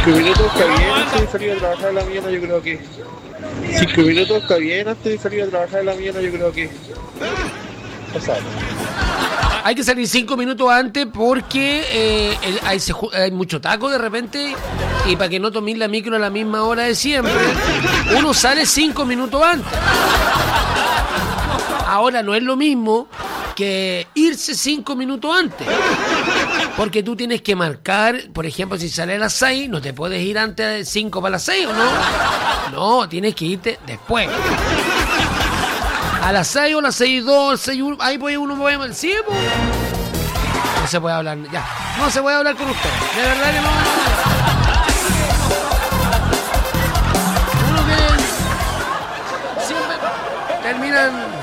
minutos está bien antes de salir a trabajar en la mañana, yo creo que. 5 minutos está bien antes de salir a trabajar en la mañana, yo creo que. Pasado. Hay que salir 5 minutos antes porque hay mucho taco de repente y para que no tomes la micro a la misma hora de siempre, uno sale 5 minutos antes. Ahora no es lo mismo que irse 5 minutos antes. Porque tú tienes que marcar, por ejemplo, si sale a las 6, no te puedes ir antes de 5 para las 6, ¿o no? No, tienes que irte después. A las 6 o las 6:02, 6:01, ahí pues uno puede... ¿Sí, pues? No se puede hablar, ya. No se puede hablar con usted. De verdad que no. Uno que siempre terminan